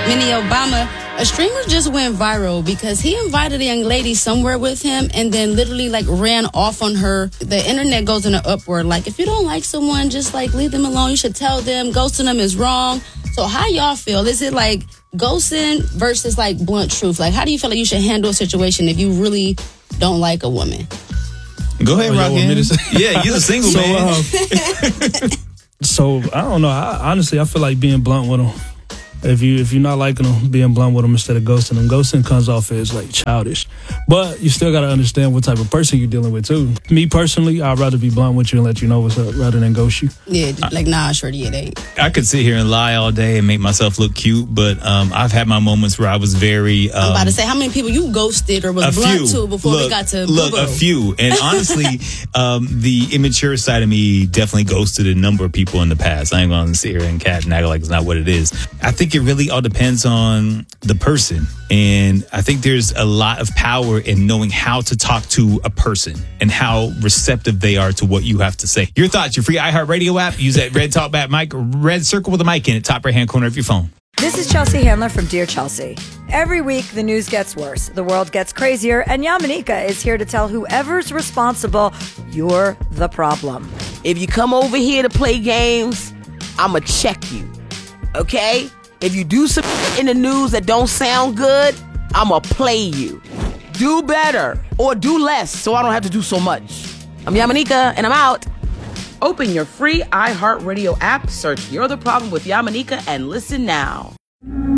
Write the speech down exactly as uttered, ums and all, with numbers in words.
Minnie Obama, a streamer just went viral because he invited a young lady somewhere with him and then literally like ran off on her. The internet goes in an uproar. Like, if you don't like someone, just like leave them alone. You should tell them. Ghosting them is wrong. So how y'all feel? Is it like ghosting versus like blunt truth? Like, how do you feel like you should handle a situation if you really don't like a woman? Go ahead, oh, Rockin'. Yeah, you're a single so, man. Um, so I don't know. I, honestly, I feel like being blunt with them. If you if you're not liking them, being blunt with them instead of ghosting them. Ghosting comes off as like childish, but you still got to understand what type of person you're dealing with too. Me personally, I'd rather be blunt with you and let you know what's up rather than ghost you. Yeah, like nah, shorty, it ain't. I could sit here and lie all day and make myself look cute, but um, I've had my moments where I was very. Um, I'm about to say, how many people you ghosted or was a blunt few. to before look, we got to look Boo-Boo? a few, and honestly, um, the immature side of me definitely ghosted a number of people in the past. I ain't gonna sit here and cat and act like it's not what it is. I think it really all depends on the person, and I think there's a lot of power in knowing how to talk to a person and how receptive they are to what you have to say. Your thoughts, your free iHeartRadio app, use that red talk back mic, red circle with a mic in it, top right hand corner of your phone. This is Chelsea Handler from Dear Chelsea. Every week, the news gets worse, the world gets crazier, and Yamanika is here to tell whoever's responsible, you're the problem. If you come over here to play games, I'ma check you, okay? If you do some in the news that don't sound good, I'ma play you. Do better or do less so I don't have to do so much. I'm Yamanika and I'm out. Open your free iHeartRadio app, search You're the Problem with Yamanika, and listen now.